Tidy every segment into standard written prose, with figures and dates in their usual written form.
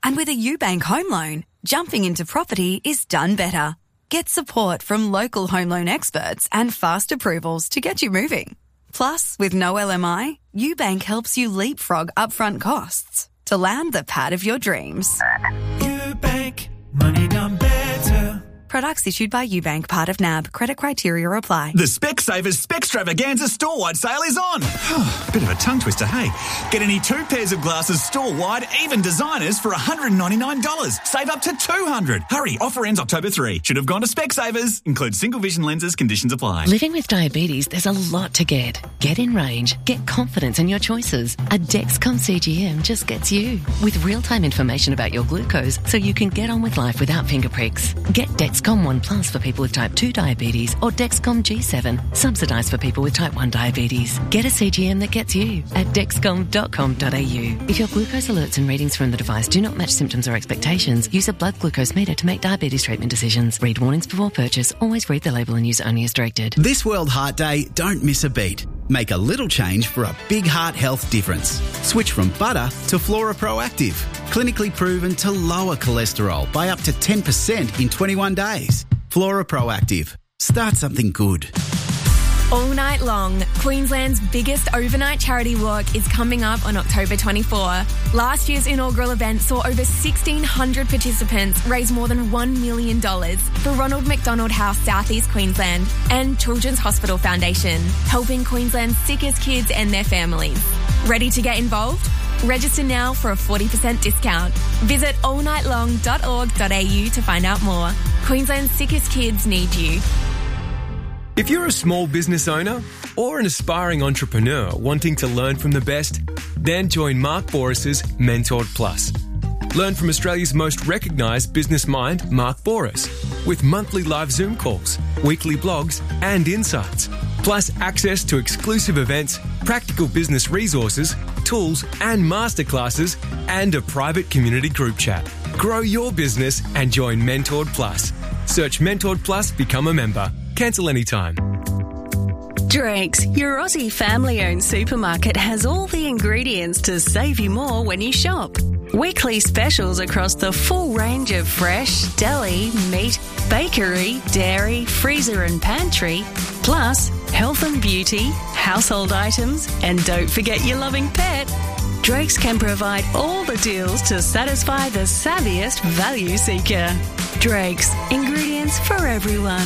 And with a UBank home loan, jumping into property is done better. Get support from local home loan experts and fast approvals to get you moving. Plus, with no LMI, UBank helps you leapfrog upfront costs to land the pad of your dreams. UBank, money done better. Products issued by UBank, part of NAB. Credit criteria apply. The Specsavers Specstravaganza store-wide sale is on. Bit of a tongue twister, hey? Get any 2 pairs of glasses store-wide, even designers, for $199. Save up to $200. Hurry, offer ends October 3. Should have gone to Specsavers. Includes single vision lenses, conditions apply. Living with diabetes, there's a lot to get. Get in range. Get confidence in your choices. A Dexcom CGM just gets you. With real-time information about your glucose so you can get on with life without finger pricks. Get Dexcom One Plus for people with type 2 diabetes or Dexcom G7, subsidised for people with type 1 diabetes. Get a CGM that gets you at dexcom.com.au. If your glucose alerts and readings from the device do not match symptoms or expectations, use a blood glucose meter to make diabetes treatment decisions. Read warnings before purchase. Always read the label and use only as directed. This World Heart Day, don't miss a beat. Make a little change for a big heart health difference. Switch from butter to Flora Proactive. Clinically proven to lower cholesterol by up to 10% in 21 days. Flora Proactive. Start something good. All night long, Queensland's biggest overnight charity walk is coming up on October 24. Last year's inaugural event saw over 1,600 participants raise more than $1 million for Ronald McDonald House, South East Queensland, and Children's Hospital Foundation, helping Queensland's sickest kids and their families. Ready to get involved? Register now for a 40% discount. Visit allnightlong.org.au to find out more. Queensland's sickest kids need you. If you're a small business owner or an aspiring entrepreneur wanting to learn from the best, then join Mark Boris's Mentored Plus. Learn from Australia's most recognised business mind, Mark Boris, with monthly live Zoom calls, weekly blogs and insights, plus access to exclusive events, practical business resources, tools and masterclasses, and a private community group chat. Grow your business and join Mentored Plus. Search Mentored Plus, become a member. Cancel anytime. Drake's, your Aussie family-owned supermarket, has all the ingredients to save you more when you shop. Weekly specials across the full range of fresh, deli, meat, bakery, dairy, freezer and pantry, plus health and beauty, household items, and don't forget your loving pet. Drake's can provide all the deals to satisfy the savviest value seeker. Drake's, ingredients for everyone.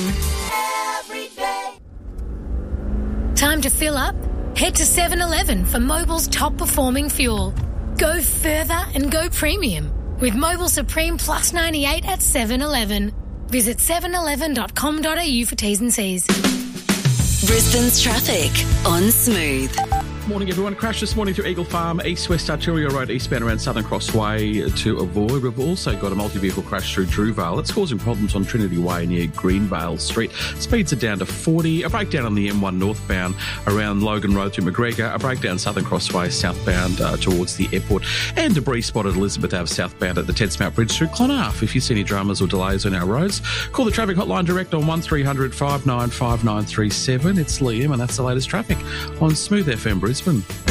Time to fill up? Head to 7-Eleven for Mobil's top performing fuel. Go further and go premium with Mobil Supreme Plus 98 at 7-Eleven. Visit 7eleven.com.au for T's and C's. Brisbane's traffic on Smooth. Morning, everyone. Crash this morning through Eagle Farm, East-West Artillery Road, eastbound around Southern Crossway to avoid. We've also got a multi-vehicle crash through Drewvale. It's causing problems on Trinity Way near Greenvale Street. Speeds are down to 40. A breakdown on the M1 northbound around Logan Road through McGregor. A breakdown Southern Crossway southbound towards the airport. And debris spotted Elizabeth Ave southbound at the Tedsmount Bridge through Clontarf. If you see any dramas or delays on our roads, call the traffic hotline direct on 1300 595937. It's Liam, and that's the latest traffic on Smooth FM Brisbane.